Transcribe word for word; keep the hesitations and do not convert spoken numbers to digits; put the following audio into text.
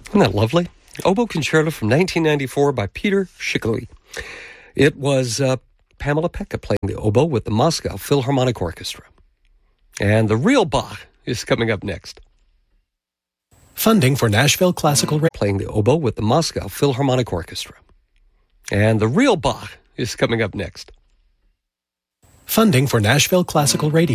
Isn't that lovely? Oboe Concerto from nineteen ninety-four by Peter Schickele. It was uh, Pamela Pekka playing the oboe with the Moscow Philharmonic Orchestra. And the real Bach is coming up next. Funding for Nashville Classical Radio. Playing the oboe with the Moscow Philharmonic Orchestra. And the real Bach is coming up next. Funding for Nashville Classical Radio.